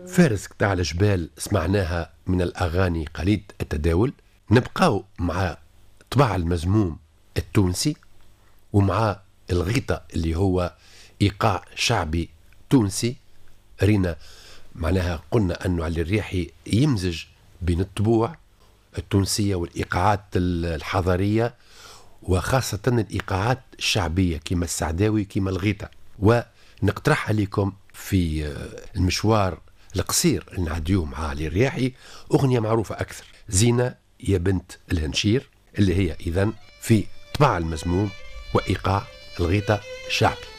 فارس قطاع الجبال سمعناها من الأغاني قليل التداول. نبقاو مع طباع المزموم التونسي ومع الغيطة اللي هو إيقاع شعبي تونسي. رينا معناها قلنا أنه علي الرياحي يمزج بين الطبوع التونسية والإيقاعات الحضارية وخاصة الإيقاعات الشعبية كما السعداوي كما الغيطة، ونقترح عليكم في المشوار القصير اللي نعديوه مع علي الرياحي أغنية معروفة أكثر، زينة يا بنت الهنشير، اللي هي إذن في طباع المزموم وإيقاع الغيطة الشعبي.